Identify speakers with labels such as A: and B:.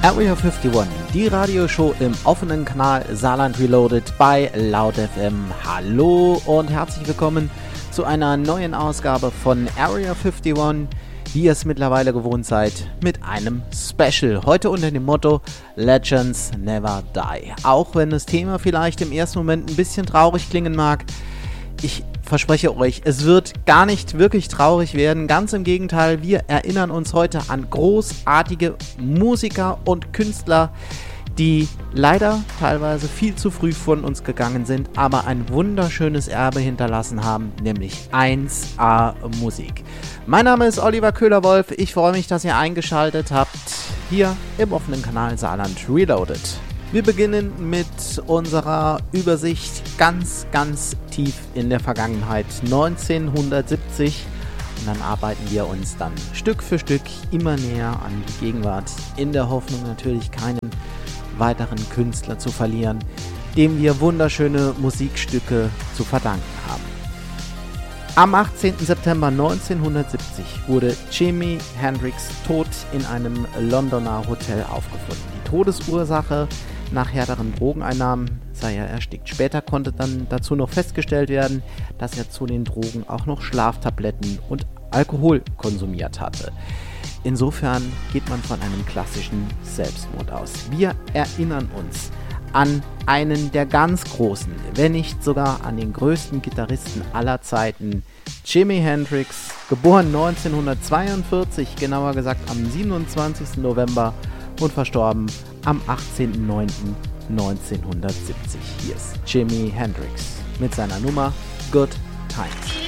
A: Area 51, die Radioshow im offenen Kanal Saarland Reloaded bei Laut FM. Hallo und herzlich willkommen zu einer neuen Ausgabe von Area 51, wie ihr es mittlerweile gewohnt seid, mit einem Special. Heute unter dem Motto Legends Never Die. Auch wenn das Thema vielleicht im ersten Moment ein bisschen traurig klingen mag, ich verspreche euch, es wird gar nicht wirklich traurig werden. Ganz im Gegenteil, wir erinnern uns heute an großartige Musiker und Künstler, die leider teilweise viel zu früh von uns gegangen sind, aber ein wunderschönes Erbe hinterlassen haben, nämlich 1A Musik. Mein Name ist Oliver Köhler-Wolf. Ich freue mich, dass ihr eingeschaltet habt hier im offenen Kanal Saarland Reloaded. Wir beginnen mit unserer Übersicht ganz tief in der Vergangenheit, 1970. Und dann arbeiten wir uns dann Stück für Stück immer näher an die Gegenwart, in der Hoffnung natürlich keinen weiteren Künstler zu verlieren, dem wir wunderschöne Musikstücke zu verdanken haben. Am 18. September 1970 wurde Jimi Hendrix tot in einem Londoner Hotel aufgefunden. Die Todesursache nach härteren Drogeneinnahmen sei er erstickt. Später konnte dann dazu noch festgestellt werden, dass er zu den Drogen auch noch Schlaftabletten und Alkohol konsumiert hatte. Insofern geht man von einem klassischen Selbstmord aus. Wir erinnern uns an einen der ganz großen, wenn nicht sogar an den größten Gitarristen aller Zeiten, Jimi Hendrix, geboren 1942, genauer gesagt am 27. November und verstorben am 18.09.1970. Hier ist Jimi Hendrix mit seiner Nummer Good Times.